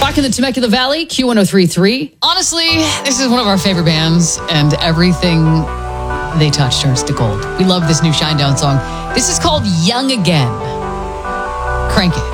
Back in the Temecula Valley, Q1033. Honestly, this is one of our favorite bands, and everything they touch turns to gold. We love this new Shinedown song. This is called Young Again. Crank it.